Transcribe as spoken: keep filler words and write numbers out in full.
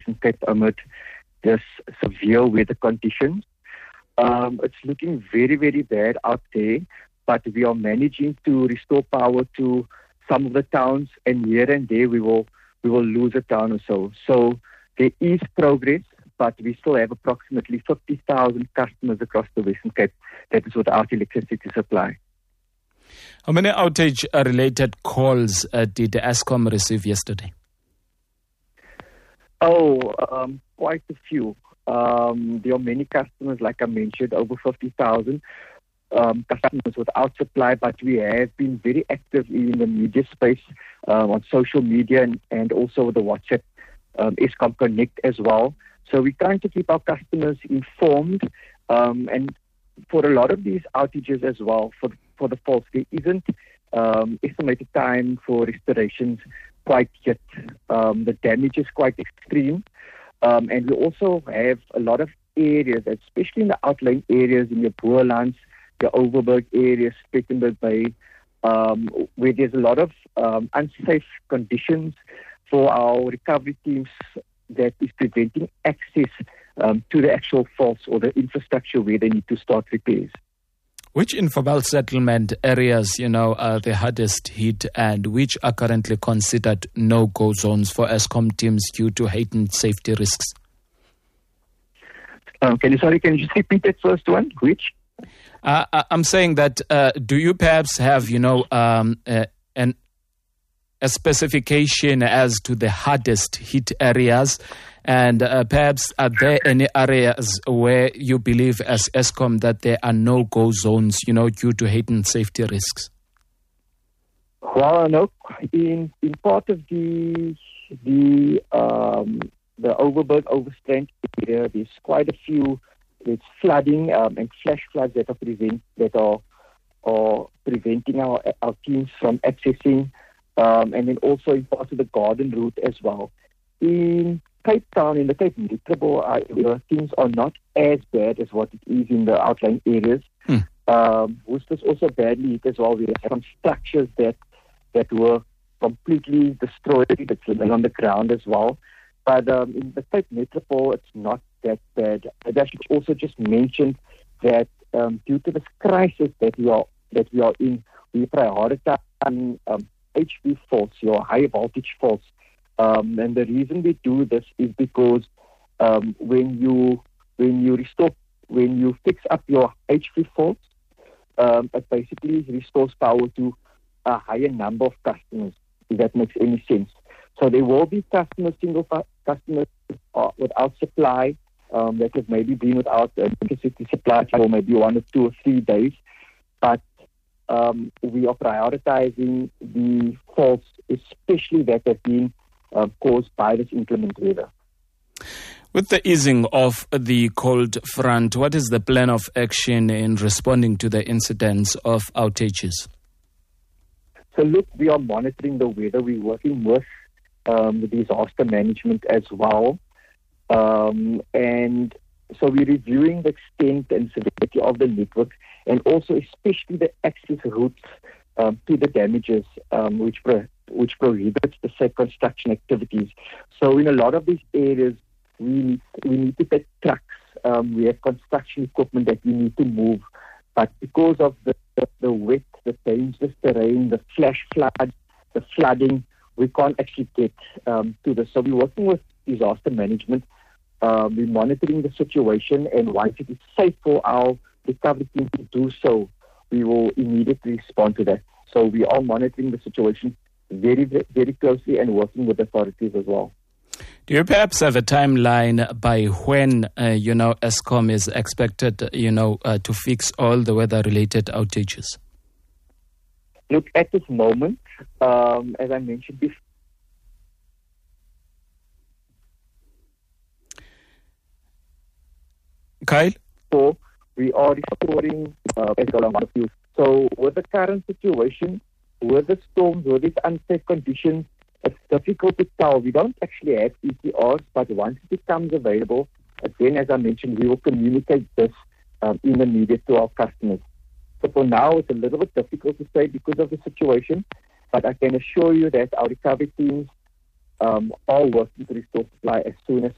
Western Cape amid this severe weather conditions. Um, it's looking very, very bad out there, but we are managing to restore power to some of the towns, and here and there we will we will lose a town or so. So there is progress, but we still have approximately fifty thousand customers across the Western Cape that is without electricity supply. How many outage-related calls uh, did Eskom receive yesterday? Oh, um, quite a few. Um, there are many customers, like I mentioned, over fifty thousand um, customers without supply, but we have been very active in the media space, um, on social media and, and also the WhatsApp, um, Eskom Connect as well. So we're trying to keep our customers informed, um, and for a lot of these outages as well, for, for the faults, there isn't um, estimated time for restorations quite yet. Um, the damage is quite extreme. Um, and we also have a lot of areas, especially in the outlying areas in your Boerlands, your Overberg area, Spittenberg Bay, um, where there's a lot of um, unsafe conditions for our recovery teams that is preventing access um, to the actual faults or the infrastructure where they need to start repairs. Which informal settlement areas, you know, are the hardest hit, and which are currently considered no-go zones for Eskom teams due to heightened safety risks? Um, can you, sorry, can you just repeat that first one? Which? Uh, I'm saying that, uh, do you perhaps have, you know, um, uh, an, a specification as to the hardest hit areas? And uh, perhaps are there any areas where you believe as Eskom that there are no-go zones, you know, due to heightened safety risks? Well, no. In in part of the the um, the Overberg Overstrand area, there's quite a few. There's flooding um, and flash floods that are prevent that are are preventing our our teams from accessing, um, and then also in parts of the Garden Route as well. In Cape Town, in the Cape Metro area, things are not as bad as what it is in the outlying areas. Hmm. Um, Worcester's also badly hit as well. We have some structures that that were completely destroyed, that's lying on the ground as well. But um, in the Cape Metropole, it's not that bad. I should also just mention that um, due to this crisis that we are that we are in, we prioritize um, H V faults, your high voltage faults. Um, and the reason we do this is because um, when you when you restore when you fix up your H V faults, um, it basically restores power to a higher number of customers. If that makes any sense. So there will be customers, single fa- customers uh, without supply um, that have maybe been without electricity supply for maybe one or two or three days, but um, we are prioritizing the faults, especially that have been Uh, caused by this inclement weather. With the easing of the cold front, what is the plan of action in responding to the incidents of outages? So look, we are monitoring the weather. We're working with um, the disaster management as well. Um, and so we're reviewing the extent and severity of the network, and also especially the access routes um, to the damages, um, which pro- which prohibits the safe construction activities. So in a lot of these areas, we need, we need to take trucks. Um, we have construction equipment that we need to move. But because of the, the, the wet, the dangerous terrain, the flash flood, the flooding, we can't actually get um, to this. So we're working with disaster management. Um, we're monitoring the situation, and once it is safe for our recovery team to do so, we will immediately respond to that. So we are monitoring the situation very, very closely and working with authorities as well. Do you perhaps have a timeline by when, uh, you know, Eskom is expected, you know, uh, to fix all the weather-related outages? Look, at this moment, um, as I mentioned before, Kyle? So we are restoring, uh, as well as you. So with the current situation, with the storms, with these unsafe conditions, it's difficult to tell. We don't actually have E T Rs, but once it becomes available, again, as I mentioned, we will communicate this um, in the media to our customers. So for now, it's a little bit difficult to say because of the situation, but I can assure you that our recovery teams um, are working to restore supply as soon as